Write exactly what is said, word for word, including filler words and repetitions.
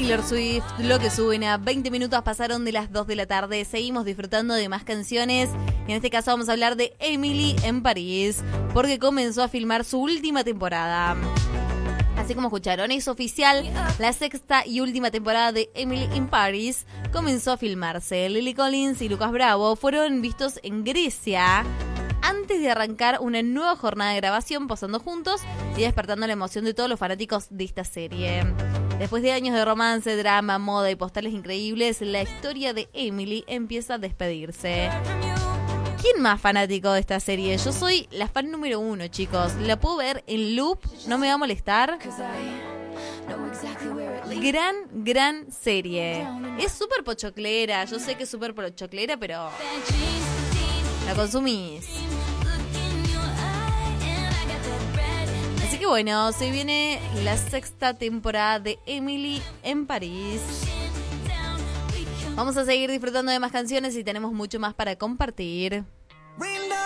Taylor Swift, lo que suena. veinte minutos pasaron de las dos de la tarde. Seguimos disfrutando de más canciones. En este caso vamos a hablar de Emily en París, porque comenzó a filmar su última temporada. Así como escucharon, es oficial, la sexta y última temporada de Emily in Paris comenzó a filmarse. Lily Collins y Lucas Bravo fueron vistos en Grecia antes de arrancar una nueva jornada de grabación, posando juntos y despertando la emoción de todos los fanáticos de esta serie. Después de años de romance, drama, moda y postales increíbles, la historia de Emily empieza a despedirse. ¿Quién más fanático de esta serie? Yo soy la fan número uno, chicos. La puedo ver en loop, no me va a molestar. Gran, gran serie. Es súper pochoclera, yo sé que es súper pochoclera, pero la consumís. Así que bueno, se viene la sexta temporada de Emily en París. Vamos a seguir disfrutando de más canciones y tenemos mucho más para compartir.